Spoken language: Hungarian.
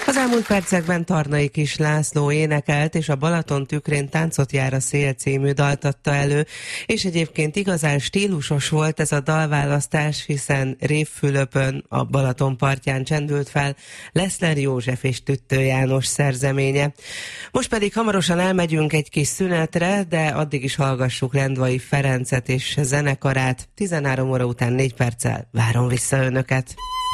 Az elmúlt percekben Tarnai Kis László énekelt, és a Balaton tükrén Táncot jár a szél című dalt adta elő, és egyébként igazán stílusos volt ez a dalválasztás, hiszen Révfülöpön, a Balaton partján csendült fel Leszler József és Tüttő János szerzeménye. Most pedig hamarosan elmegyünk egy kis szünetre, de addig is hallgassuk Lendvai Ferencet és zenekarát. 13 óra után 4 perccel várom vissza önöket.